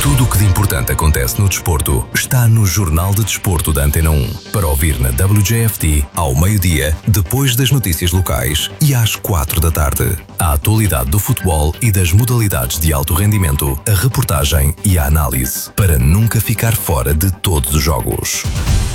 Tudo o que de importante acontece no desporto está no Jornal de Desporto da Antena 1. Para ouvir na WJFT, ao meio-dia, depois das notícias locais e às 4 da tarde. A atualidade do futebol e das modalidades de alto rendimento, a reportagem e a análise. Para nunca ficar fora de todos os jogos.